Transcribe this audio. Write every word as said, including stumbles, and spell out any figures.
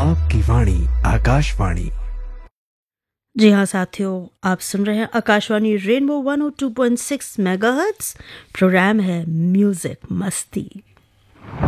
आपकी वाणी आकाशवाणी। जी हाँ साथियों, आप सुन रहे हैं Akashvani rainbow one O two point six megahertz. Programme है म्यूजिक मस्ती।